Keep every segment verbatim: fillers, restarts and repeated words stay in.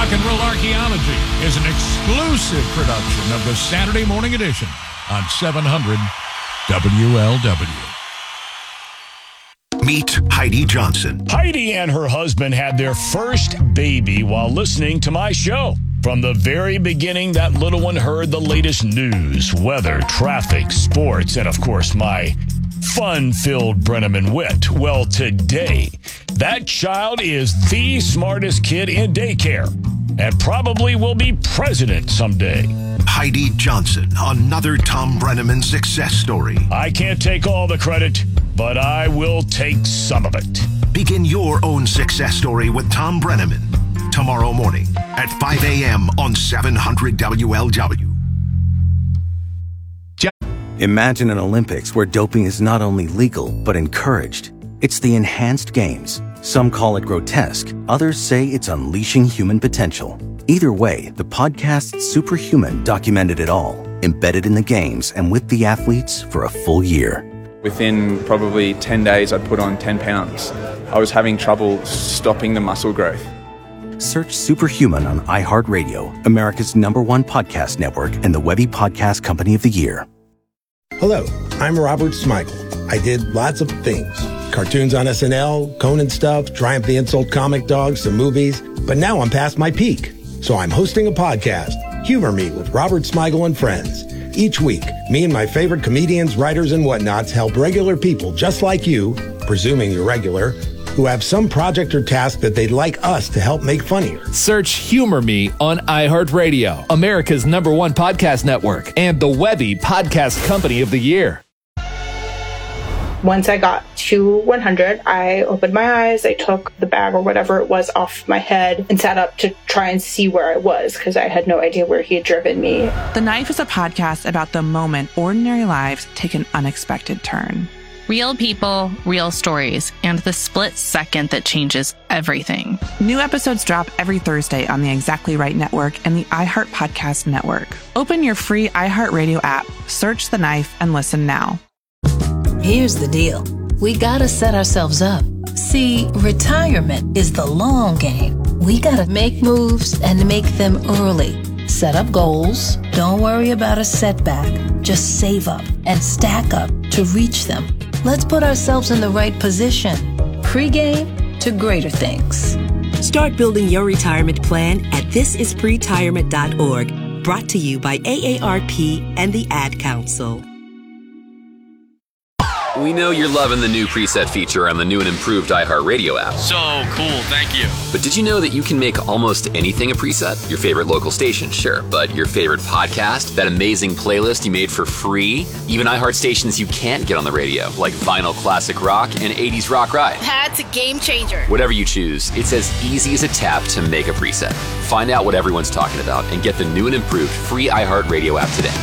Rock and Roll Archaeology is an exclusive production of the Saturday Morning Edition on seven hundred W L W. Meet Heidi Johnson. Heidi and her husband had their first baby while listening to my show. From the very beginning, that little one heard the latest news, weather, traffic, sports, and of course, my fun-filled Brenneman wit. Well, today, that child is the smartest kid in daycare and probably will be president someday. Heidi Johnson, another Tom Brenneman success story. I can't take all the credit, but I will take some of it. Begin your own success story with Tom Brenneman tomorrow morning at five a.m. on seven hundred W L W. Imagine an Olympics where doping is not only legal, but encouraged. It's the Enhanced Games. Some call it grotesque. Others say it's unleashing human potential. Either way, the podcast Superhuman documented it all, embedded in the games and with the athletes for a full year. Within probably ten days, I'd put on ten pounds. I was having trouble stopping the muscle growth. Search Superhuman on iHeartRadio, America's number one podcast network and the Webby Podcast Company of the Year. Hello, I'm Robert Smigel. I did lots of things. Cartoons on S N L, Conan stuff, Triumph the Insult Comic Dog, some movies. But now I'm past my peak. So I'm hosting a podcast, Humor Me with Robert Smigel and Friends. Each week, me and my favorite comedians, writers, and whatnots help regular people just like you, presuming you're regular, who have some project or task that they'd like us to help make funnier. Search Humor Me on iHeartRadio, America's number one podcast network, and the Webby Podcast Company of the Year. Once I got to one hundred, I opened my eyes, I took the bag or whatever it was off my head and sat up to try and see where I was because I had no idea where he had driven me. The Knife is a podcast about the moment ordinary lives take an unexpected turn. Real people, real stories, and the split second that changes everything. New episodes drop every Thursday on the Exactly Right Network and the iHeart Podcast Network. Open your free iHeartRadio app, search The Knife, and listen now. Here's the deal. We gotta set ourselves up. See, retirement is the long game. We gotta make moves and make them early. Set up goals. Don't worry about a setback. Just save up and stack up to reach them. Let's put ourselves in the right position. Pre-game to greater things. Start building your retirement plan at this is pretirement dot org. Brought to you by A A R P and the Ad Council. We know you're loving the new preset feature on the new and improved iHeartRadio app. So cool, thank you. But did you know that you can make almost anything a preset? Your favorite local station, sure, but your favorite podcast, that amazing playlist you made for free, even iHeart stations you can't get on the radio, like Vinyl Classic Rock and eighties Rock Ride. That's a game changer. Whatever you choose, it's as easy as a tap to make a preset. Find out what everyone's talking about and get the new and improved free iHeartRadio app today.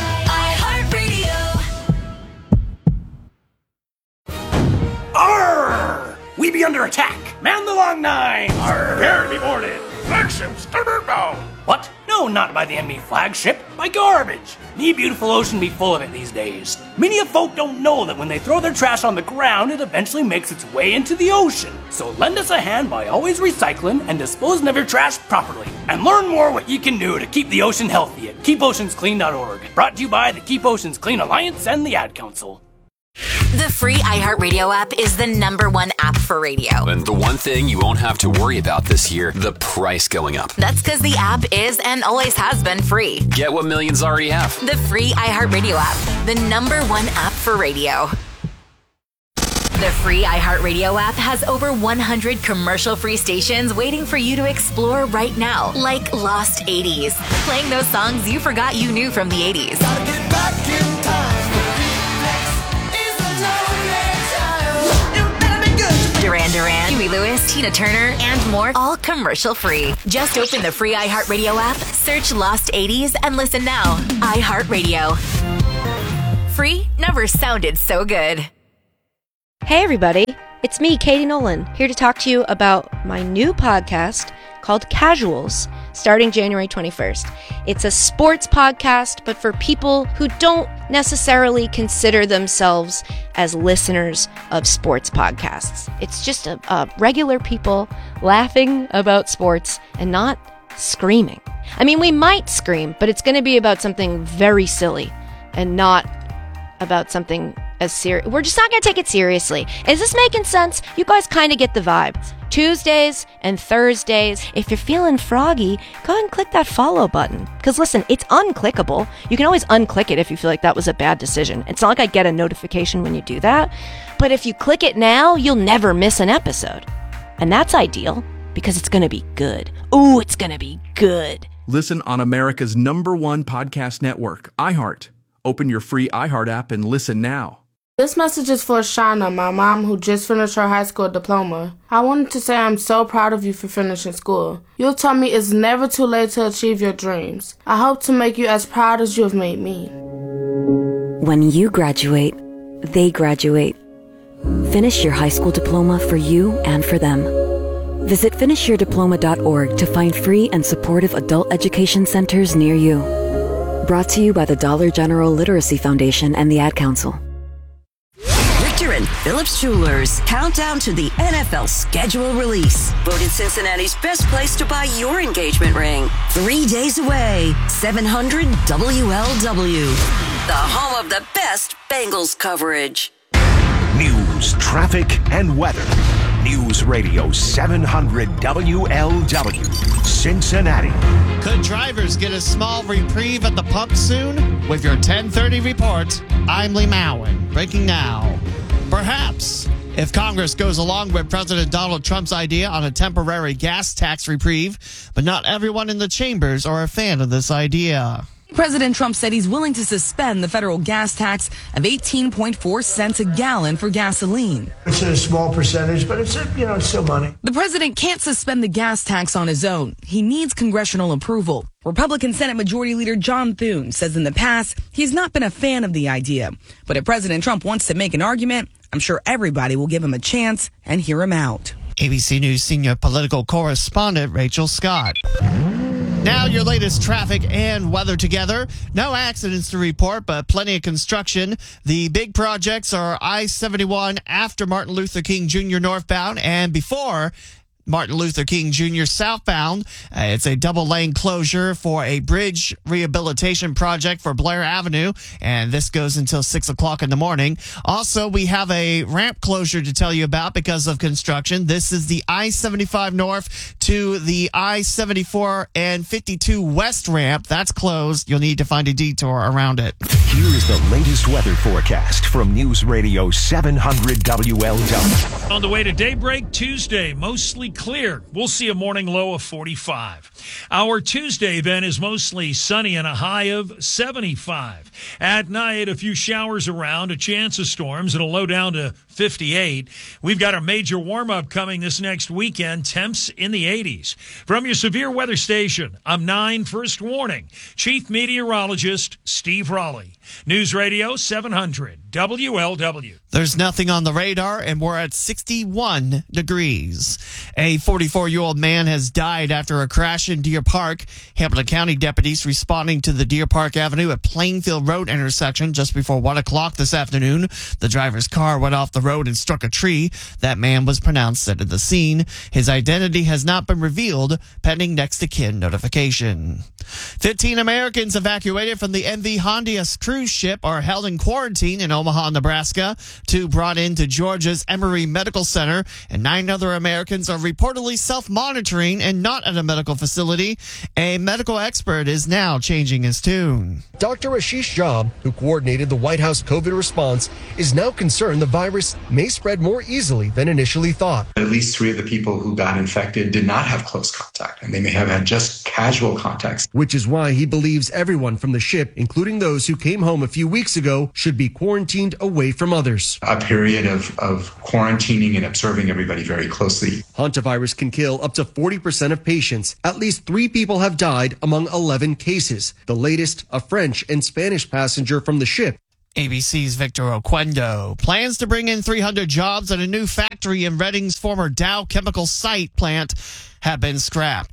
We be under attack. Man the long nine. Prepare to be boarded. Flagship starboard bound. What? No, not by the enemy flagship. By garbage. Me beautiful ocean be full of it these days. Many of folk don't know that when they throw their trash on the ground, it eventually makes its way into the ocean. So lend us a hand by always recycling and disposing of your trash properly. And learn more what you can do to keep the ocean healthy at keep oceans clean dot org. Brought to you by the Keep Oceans Clean Alliance and the Ad Council. The free iHeartRadio app is the number one app for radio. And the one thing you won't have to worry about this year, the price going up. That's because the app is and always has been free. Get what millions already have. The free iHeartRadio app, the number one app for radio. The free iHeartRadio app has over one hundred commercial-free stations waiting for you to explore right now, like Lost eighties, playing those songs you forgot you knew from the eighties. Gotta get back in time. Duran Duran, Huey Lewis, Tina Turner, and more, all commercial free. Just open the free iHeartRadio app, search Lost eighties, and listen now. iHeartRadio. Free never sounded so good. Hey everybody, it's me, Katie Nolan, here to talk to you about my new podcast called Casuals, starting January twenty-first. It's a sports podcast, but for people who don't necessarily consider themselves as listeners of sports podcasts. It's just a, a regular people laughing about sports and not screaming. I mean, we might scream, but it's going to be about something very silly and not about something as serious. We're just not going to take it seriously. Is this making sense? You guys kind of get the vibe. Tuesdays and Thursdays. If you're feeling froggy, go ahead and click that follow button. Because listen, it's unclickable. You can always unclick it if you feel like that was a bad decision. It's not like I get a notification when you do that. But if you click it now, you'll never miss an episode. And that's ideal because it's going to be good. Ooh, it's going to be good. Listen on America's number one podcast network, iHeart. Open your free iHeart app and listen now. This message is for Shauna, my mom, who just finished her high school diploma. I wanted to say I'm so proud of you for finishing school. You taught me it's never too late to achieve your dreams. I hope to make you as proud as you have made me. When you graduate, they graduate. Finish your high school diploma for you and for them. Visit finish your diploma dot org to find free and supportive adult education centers near you. Brought to you by the Dollar General Literacy Foundation and the Ad Council. Richter and Phillips Jewelers. Countdown to the N F L schedule release. Voted Cincinnati's best place to buy your engagement ring. Three days away. seven hundred W L W. The home of the best Bengals coverage. News, traffic, and weather. News Radio seven hundred W L W, Cincinnati. Could drivers get a small reprieve at the pump soon? With your ten thirty report, I'm Lee Mowen. Breaking now. Perhaps, if Congress goes along with President Donald Trump's idea on a temporary gas tax reprieve, but not everyone in the chambers are a fan of this idea. President Trump said he's willing to suspend the federal gas tax of eighteen point four cents a gallon for gasoline. It's a small percentage, but it's, a, you know, it's still money. The president can't suspend the gas tax on his own. He needs congressional approval. Republican Senate Majority Leader John Thune says in the past he's not been a fan of the idea. But if President Trump wants to make an argument, I'm sure everybody will give him a chance and hear him out. A B C News senior political correspondent Rachel Scott. Now your latest traffic and weather together. No accidents to report, but plenty of construction. The big projects are I seventy-one after Martin Luther King Junior northbound and before Martin Luther King Junior southbound. Uh, it's a double lane closure for a bridge rehabilitation project for Blair Avenue, and this goes until six o'clock in the morning. Also, we have a ramp closure to tell you about because of construction. This is the I seventy-five north to the I seventy-four and fifty-two west ramp. That's closed. You'll need to find a detour around it. Here is the latest weather forecast from News Radio seven hundred W L W. On the way to daybreak Tuesday, mostly clear. We'll see a morning low of forty-five. Our Tuesday then is mostly sunny and a high of seventy-five. At night, a few showers around, a chance of storms, and a low down to fifty-eight. We've got a major warm-up coming this next weekend, temps in the eighties. From your severe weather station, I'm nine First Warning, Chief Meteorologist Steve Raleigh. News Radio seven hundred W L W. There's nothing on the radar, and we're at sixty-one degrees. A forty-four-year-old man has died after a crash in Deer Park. Hamilton County deputies responding to the Deer Park Avenue at Plainfield Road intersection just before one o'clock this afternoon. The driver's car went off the road and struck a tree. That man was pronounced dead at the scene. His identity has not been revealed, pending next of kin notification. Fifteen Americans evacuated from the M V Hondias cruise ship are held in quarantine in Omaha, Nebraska. Two brought into Georgia's Emory Medical Center, and nine other Americans are reportedly self-monitoring and not at a medical facility. A medical expert is now changing his tune. Doctor Ashish Jha, who coordinated the White House COVID response, is now concerned the virus may spread more easily than initially thought. At least three of the people who got infected did not have close contact, and they may have had just casual contacts. Which is why he believes everyone from the ship, including those who came home a few weeks ago, should be quarantined away from others. A period of, of quarantining and observing everybody very closely. Hantavirus can kill up to forty percent of patients. At least three people have died among eleven cases. The latest, a French and Spanish passenger from the ship. A B C's Victor Oquendo. Plans to bring in three hundred jobs at a new factory in Reading's former Dow Chemical site plant have been scrapped.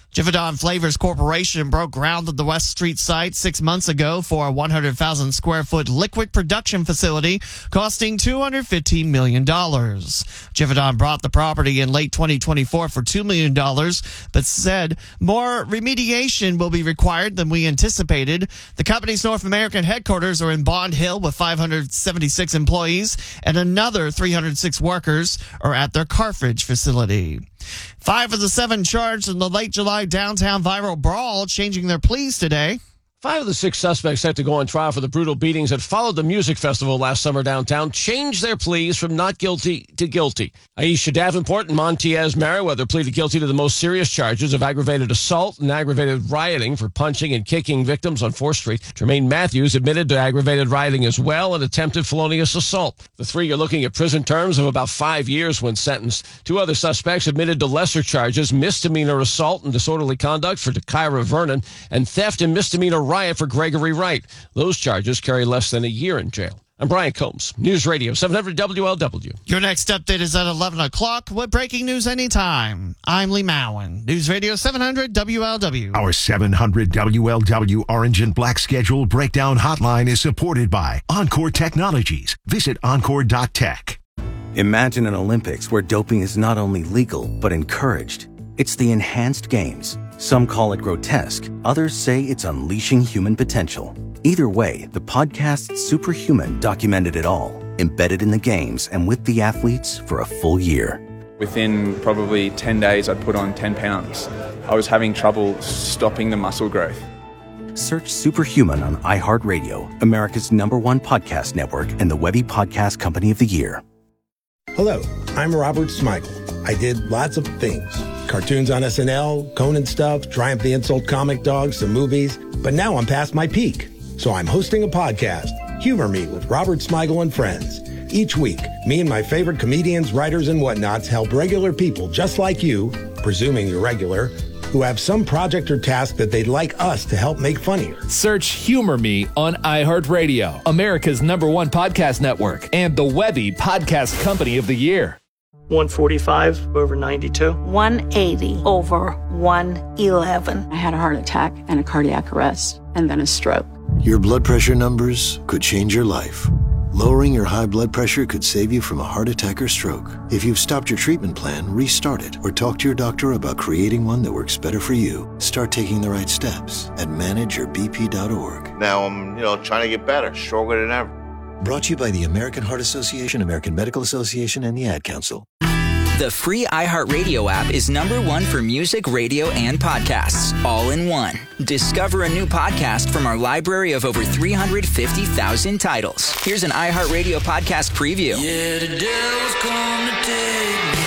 Givaudan Flavors Corporation broke ground at the West Street site six months ago for a one hundred thousand square foot liquid production facility costing two hundred fifteen million dollars. Givaudan bought the property in late twenty twenty-four for two million dollars, but said more remediation will be required than we anticipated. The company's North American headquarters are in Bond Hill with five hundred seventy-six employees, and another three hundred six workers are at their Carthage facility. Five of the seven charged in the late July downtown viral brawl changing their pleas today. Five of the six suspects set to go on trial for the brutal beatings that followed the music festival last summer downtown changed their pleas from not guilty to guilty. Aisha Davenport and Montiez Merriweather pleaded guilty to the most serious charges of aggravated assault and aggravated rioting for punching and kicking victims on fourth street. Jermaine Matthews admitted to aggravated rioting as well and attempted felonious assault. The three are looking at prison terms of about five years when sentenced. Two other suspects admitted to lesser charges, misdemeanor assault and disorderly conduct for Kyra Vernon and theft and misdemeanor riot for Gregory Wright. Those charges carry less than a year in jail. I'm Brian Combs, News Radio seven hundred W L W. Your next update is at eleven o'clock with breaking news anytime. I'm Lee Mowen, News Radio seven hundred W L W. Our seven hundred W L W Orange and Black Schedule Breakdown Hotline is supported by Encore Technologies. Visit encore dot tech. Imagine an Olympics where doping is not only legal, but encouraged. It's the enhanced games. Some call it grotesque. Others say it's unleashing human potential. Either way, the podcast Superhuman documented it all, embedded in the games and with the athletes for a full year. Within probably ten days, I'd put on ten pounds. I was having trouble stopping the muscle growth. Search Superhuman on iHeartRadio, America's number one podcast network and the Webby Podcast Company of the Year. Hello, I'm Robert Smigel. I did lots of things. Cartoons on S N L, Conan stuff, Triumph the Insult comic dogs, some movies. But now I'm past my peak. So I'm hosting a podcast, Humor Me with Robert Smigel and Friends. Each week, me and my favorite comedians, writers, and whatnots help regular people just like you, presuming you're regular, who have some project or task that they'd like us to help make funnier. Search Humor Me on iHeartRadio, America's number one podcast network, and the Webby Podcast Company of the Year. one forty-five over ninety-two. one eighty over one eleven. I had a heart attack and a cardiac arrest, and then a stroke. Your blood pressure numbers could change your life. Lowering your high blood pressure could save you from a heart attack or stroke. If you've stopped your treatment plan, restart it or talk to your doctor about creating one that works better for you. Start taking the right steps at manage your b p dot org. Now I'm, you know, trying to get better, stronger than ever. Brought to you by the American Heart Association, American Medical Association, and the Ad Council. The free iHeartRadio app is number one for music, radio, and podcasts, all in one. Discover a new podcast from our library of over three hundred fifty thousand titles. Here's an iHeartRadio podcast preview. Yeah, the devil's come to take me.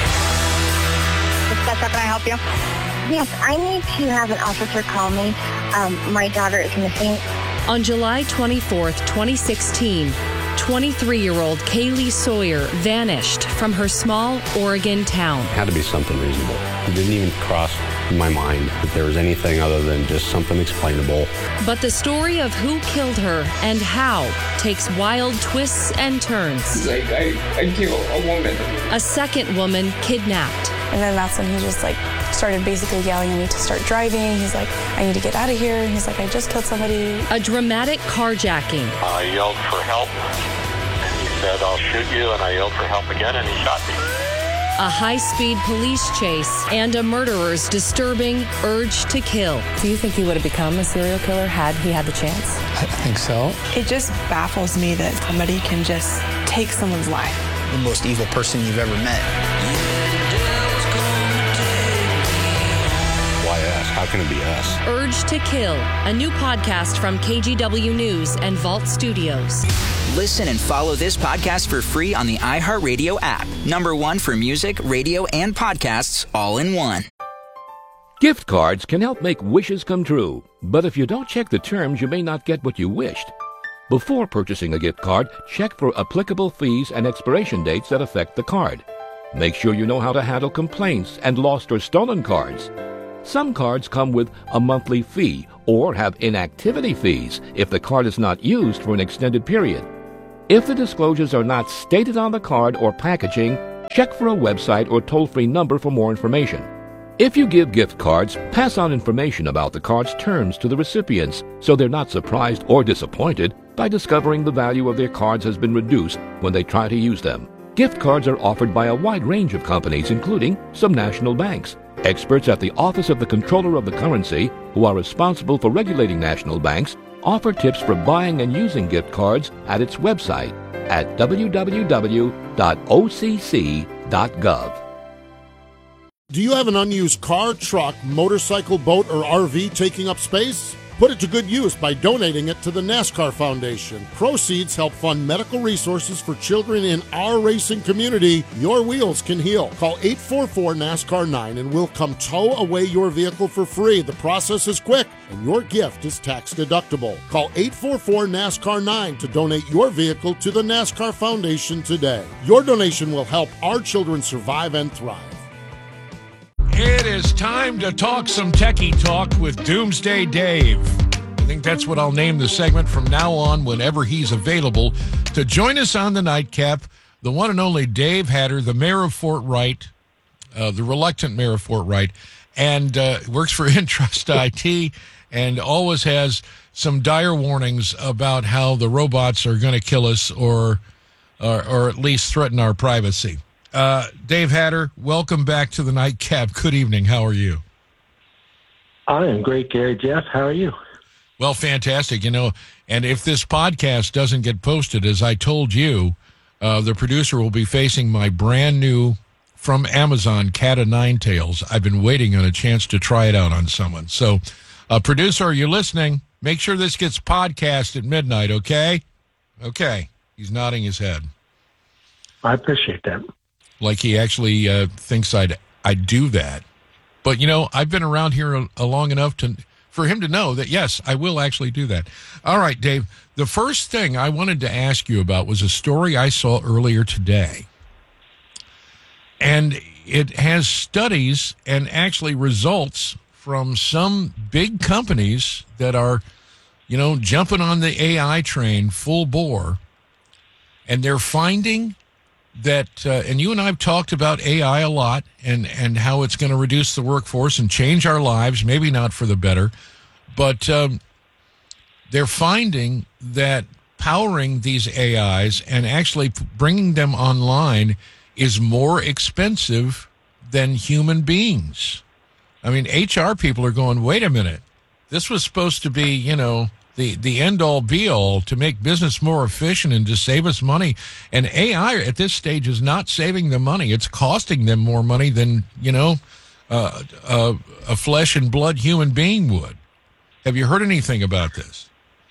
How can I help you? Yes, I need to have an officer call me. Um, my daughter is missing. On July twenty-fourth, twenty sixteen, twenty-three-year-old Kaylee Sawyer vanished from her small Oregon town. It had to be something reasonable. It didn't even cross my mind that there was anything other than just something explainable. But the story of who killed her and how takes wild twists and turns. He's like, I, I killed a woman. A second woman kidnapped. And then that's when he just like started basically yelling at me to start driving. He's like, I need to get out of here. And he's like, I just killed somebody. A dramatic carjacking. I yelled for help. And he said, I'll shoot you. And I yelled for help again, and he shot me. A high-speed police chase and a murderer's disturbing urge to kill. Do you think he would have become a serial killer had he had the chance? I think so. It just baffles me that somebody can just take someone's life. The most evil person you've ever met. Why us? How can it be us? Urge to Kill, a new podcast from K G W News and Vault Studios. Listen and follow this podcast for free on the iHeartRadio app. Number one for music, radio, and podcasts, all in one. Gift cards can help make wishes come true, but if you don't check the terms, you may not get what you wished. Before purchasing a gift card, check for applicable fees and expiration dates that affect the card. Make sure you know how to handle complaints and lost or stolen cards. Some cards come with a monthly fee or have inactivity fees if the card is not used for an extended period. If the disclosures are not stated on the card or packaging, check for a website or toll-free number for more information. If you give gift cards, pass on information about the card's terms to the recipients so they're not surprised or disappointed by discovering the value of their cards has been reduced when they try to use them. Gift cards are offered by a wide range of companies, including some national banks. Experts at the Office of the Comptroller of the Currency, who are responsible for regulating national banks, offer tips for buying and using gift cards at its website at w w w dot o c c dot gov. Do you have an unused car, truck, motorcycle, boat, or R V taking up space? Put it to good use by donating it to the NASCAR Foundation. Proceeds help fund medical resources for children in our racing community. Your wheels can heal. Call eight four four NASCAR nine and we'll come tow away your vehicle for free. The process is quick and your gift is tax deductible. Call eight four four NASCAR nine to donate your vehicle to the NASCAR Foundation today. Your donation will help our children survive and thrive. It is time to talk some techie talk with Doomsday Dave. I think that's what I'll name the segment from now on whenever he's available. To join us on the nightcap, the one and only Dave Hatter, the mayor of Fort Wright, uh, the reluctant mayor of Fort Wright, and uh, works for Entrust I T and always has some dire warnings about how the robots are going to kill us or, or, or at least threaten our privacy. Uh, Dave Hatter, welcome back to the nightcap. Good evening. How are you? I am great, Gary. Jeff, how are you? Well, fantastic. You know, and if this podcast doesn't get posted, as I told you, uh, the producer will be facing my brand new from Amazon Cat of Nine Tails. I've been waiting on a chance to try it out on someone. So, uh, producer, are you listening? Make sure this gets podcast at midnight, okay? Okay. He's nodding his head. I appreciate that. Like he actually uh, thinks I'd I'd do that. But, you know, I've been around here a, a long enough to for him to know that, yes, I will actually do that. All right, Dave, the first thing I wanted to ask you about was a story I saw earlier today. And it has studies and actually results from some big companies that are, you know, jumping on the A I train full bore. And they're finding that, uh, and you and I have talked about A I a lot and, and how it's going to reduce the workforce and change our lives, maybe not for the better, but um, they're finding that powering these A Is and actually bringing them online is more expensive than human beings. I mean, H R people are going, wait a minute, this was supposed to be, you know, the, the end-all, be-all to make business more efficient and to save us money. And A I at this stage is not saving them money. It's costing them more money than, you know, uh, uh, a flesh and blood human being would. Have you heard anything about this?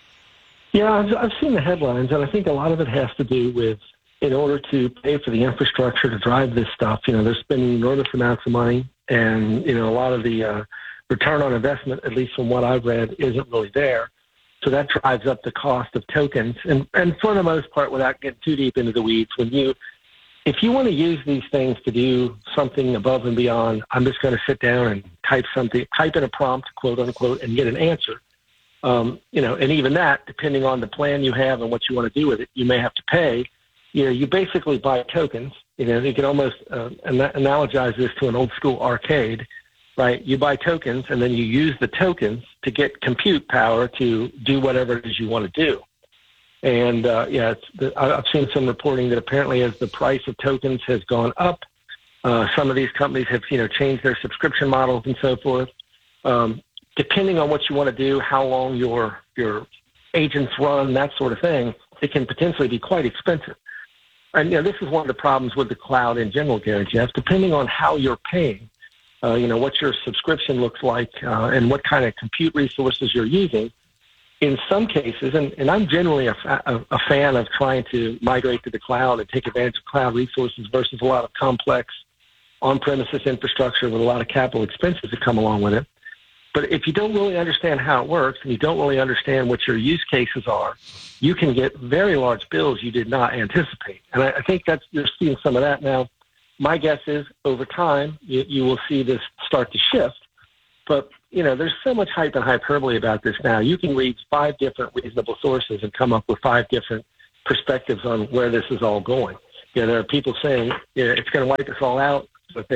Yeah, I've, I've seen the headlines, and I think a lot of it has to do with, in order to pay for the infrastructure to drive this stuff, you know, they're spending enormous amounts of money, and, you know, a lot of the uh, return on investment, at least from what I've read, isn't really there. So that drives up the cost of tokens. And, and for the most part, without getting too deep into the weeds, when you, if you want to use these things to do something above and beyond, I'm just going to sit down and type something, type in a prompt, quote unquote, and get an answer. Um, you know, and even that, depending on the plan you have and what you want to do with it, you may have to pay. You know, you basically buy tokens. You know, you can almost uh, analogize this to an old school arcade. Right, you buy tokens, and then you use the tokens to get compute power to do whatever it is you want to do. And, uh, yeah, it's the, I've seen some reporting that apparently as the price of tokens has gone up, uh, some of these companies have, you know, changed their subscription models and so forth. Um, depending on what you want to do, how long your your agents run, that sort of thing, it can potentially be quite expensive. And, you know, this is one of the problems with the cloud in general, Gary Jeff. Depending on how you're paying, Uh, you know, what your subscription looks like uh, and what kind of compute resources you're using. In some cases, and, and I'm generally a, fa- a fan of trying to migrate to the cloud and take advantage of cloud resources versus a lot of complex on-premises infrastructure with a lot of capital expenses that come along with it. But if you don't really understand how it works and you don't really understand what your use cases are, you can get very large bills you did not anticipate. And I, I think that's you're seeing some of that now. My guess is over time, you, you will see this start to shift. But, you know, there's so much hype and hyperbole about this now. You can read five different reasonable sources and come up with five different perspectives on where this is all going. You know, there are people saying, you know, it's going to wipe us all out. But they,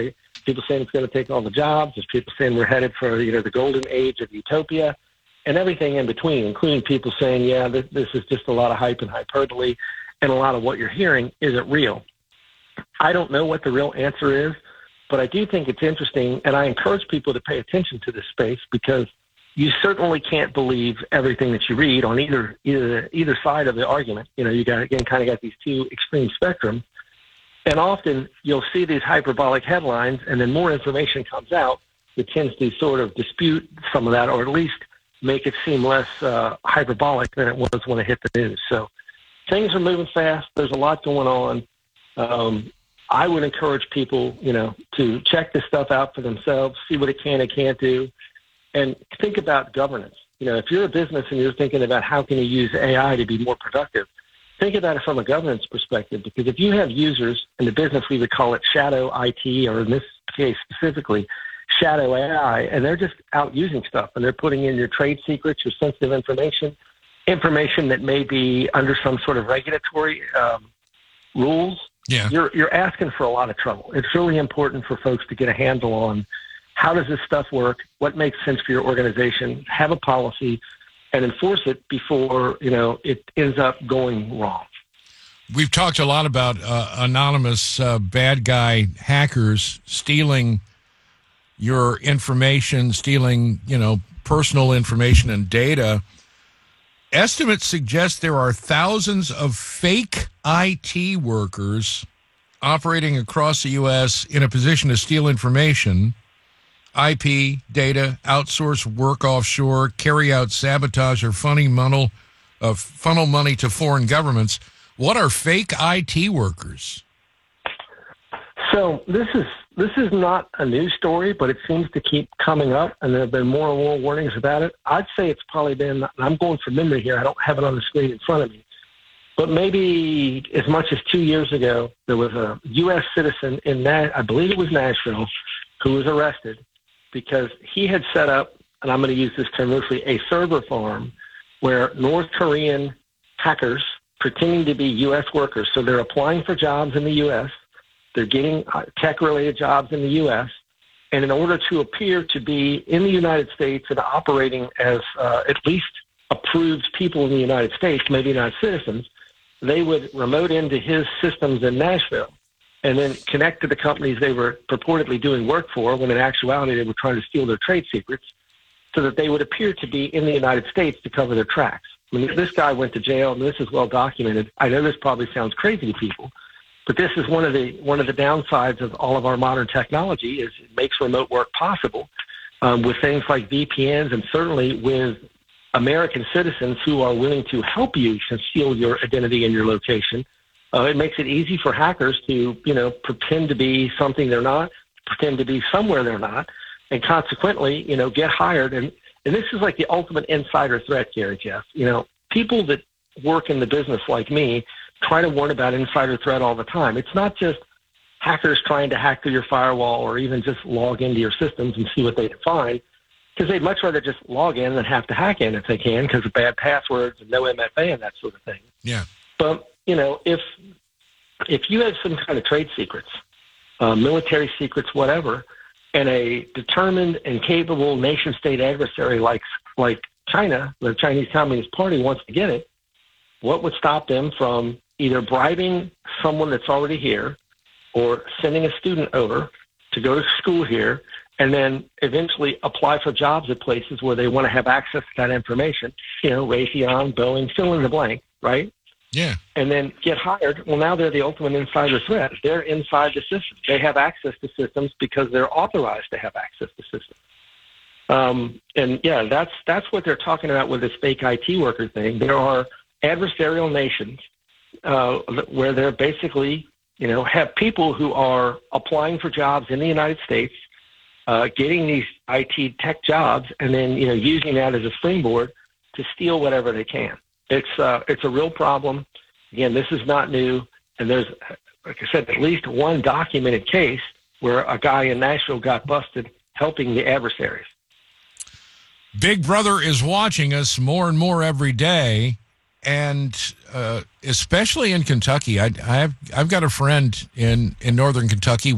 people saying it's going to take all the jobs. There's people saying we're headed for, you know, the golden age of utopia, and everything in between, including people saying, yeah, this, this is just a lot of hype and hyperbole, and a lot of what you're hearing isn't real. I don't know what the real answer is, but I do think it's interesting, and I encourage people to pay attention to this space, because you certainly can't believe everything that you read on either either either side of the argument. You know, you got again kind of got these two extreme spectrums, and often you'll see these hyperbolic headlines, and then more information comes out that tends to sort of dispute some of that, or at least make it seem less uh, hyperbolic than it was when it hit the news. So things are moving fast. There's a lot going on. Um, I would encourage people, you know, to check this stuff out for themselves, see what it can and can't do, and think about governance. You know, if you're a business and you're thinking about how can you use A I to be more productive, think about it from a governance perspective, because if you have users in the business, we would call it shadow I T, or in this case specifically, shadow A I, and they're just out using stuff, and they're putting in your trade secrets, your sensitive information, information that may be under some sort of regulatory um, rules. Yeah. You're you're asking for a lot of trouble. It's really important for folks to get a handle on how does this stuff work, what makes sense for your organization, have a policy, and enforce it before, you know, it ends up going wrong. We've talked a lot about uh, anonymous uh, bad guy hackers stealing your information, stealing, you know, personal information and data. Estimates suggest there are thousands of fake I T workers operating across the U S in a position to steal information, I P, data, outsource work offshore, carry out sabotage, or funnel money, uh, funnel money to foreign governments. What are fake I T workers? So this is this is not a new story, but it seems to keep coming up, and there have been more and more warnings about it. I'd say it's probably been, and I'm going from memory here, I don't have it on the screen in front of me, but maybe as much as two years ago, there was a U S citizen in, Na- I believe it was Nashville, who was arrested because he had set up, and I'm going to use this term loosely, a server farm where North Korean hackers pretending to be U S workers, so they're applying for jobs in the U S, they're getting tech-related jobs in the U S, and in order to appear to be in the United States and operating as uh, at least approved people in the United States, maybe not citizens, they would remote into his systems in Nashville and then connect to the companies they were purportedly doing work for, when in actuality they were trying to steal their trade secrets, so that they would appear to be in the United States to cover their tracks. I mean, this guy went to jail, and this is well documented. I know this probably sounds crazy to people, but this is one of the one of the downsides of all of our modern technology, is it makes remote work possible um, with things like V P Ns, and certainly with American citizens who are willing to help you conceal your identity and your location. Uh, it makes it easy for hackers to, you know, pretend to be something they're not, pretend to be somewhere they're not, and consequently, you know, get hired. And, and this is like the ultimate insider threat, Gary, Jeff. You know, people that work in the business like me try to warn about insider threat all the time. It's not just hackers trying to hack through your firewall or even just log into your systems and see what they can find, because they'd much rather just log in than have to hack in if they can, because of bad passwords and no M F A and that sort of thing. Yeah. But, you know, if if you have some kind of trade secrets, uh, military secrets, whatever, and a determined and capable nation-state adversary like like China, the Chinese Communist Party, wants to get it, what would stop them from either bribing someone that's already here or sending a student over to go to school here and then eventually apply for jobs at places where they want to have access to that information, you know, Raytheon, Boeing, fill in the blank, right? Yeah. And then get hired. Well, now they're the ultimate insider threat. They're inside the system. They have access to systems because they're authorized to have access to systems. Um, and, yeah, that's that's what they're talking about with this fake I T worker thing. There are adversarial nations uh, where they're basically, you know, have people who are applying for jobs in the United States, uh, getting these I T tech jobs, and then, you know, using that as a springboard to steal whatever they can. It's uh, it's a real problem. Again, this is not new, and there's, like I said, at least one documented case where a guy in Nashville got busted helping the adversaries. Big Brother is watching us more and more every day, and uh, especially in Kentucky. I, I have I've got a friend in in northern Kentucky.